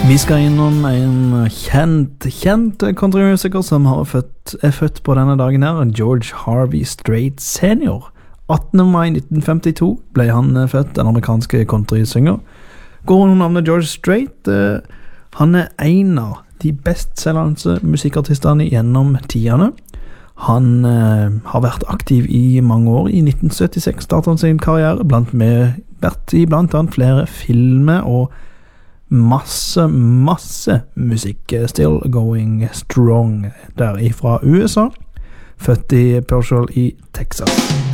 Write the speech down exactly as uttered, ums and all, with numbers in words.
Vi skal innom en kjent, kjent countrymusiker som har født, er født på denne dagen her, George Harvey Strait senior. attende mai nitten femtito ble han født, den amerikanske countrysynger. Går under navnet George Strait. Eh, han er en av de bestselgende musikkartistene gjennom tidene. Han eh, har vært aktiv i mange år. I nitten syttiseks startet han sin karriere, blant med, vært i blant annet flere filmer og masse, masse musikk. Still Going Strong der ifra U S A. Født i Purcell i Texas.